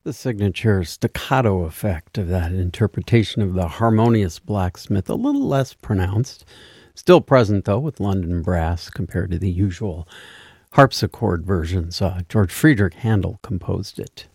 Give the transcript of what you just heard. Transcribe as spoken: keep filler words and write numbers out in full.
The signature staccato effect of that interpretation of the harmonious blacksmith, a little less pronounced. Still present, though, with London brass compared to the usual harpsichord versions. Uh, George Friedrich Handel composed it.